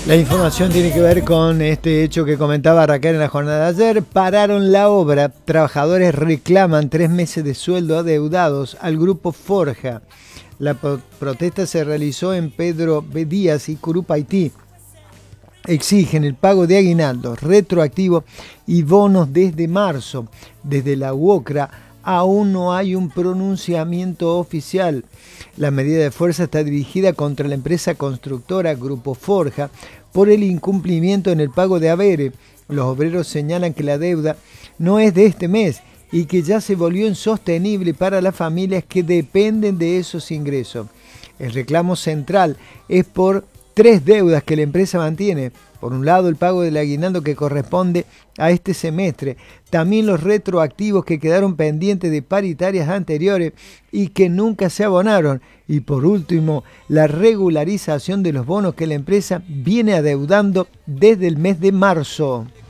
La información tiene que ver con este hecho que comentaba Raquel en la jornada de ayer. Pararon la obra. Trabajadores reclaman 3 meses de sueldo adeudados al grupo Forja. La protesta se realizó en Pedro B. Díaz y Curupaití. Exigen el pago de aguinaldos retroactivo y bonos desde marzo. Desde la UOCRA aún no hay un pronunciamiento oficial. La medida de fuerza está dirigida contra la empresa constructora Grupo Forja por el incumplimiento en el pago de haberes. Los obreros señalan que la deuda no es de este mes y que ya se volvió insostenible para las familias que dependen de esos ingresos. El reclamo central es por 3 deudas que la empresa mantiene. Por un lado, el pago del aguinaldo que corresponde a este semestre. También los retroactivos que quedaron pendientes de paritarias anteriores y que nunca se abonaron. Y por último, la regularización de los bonos que la empresa viene adeudando desde el mes de marzo.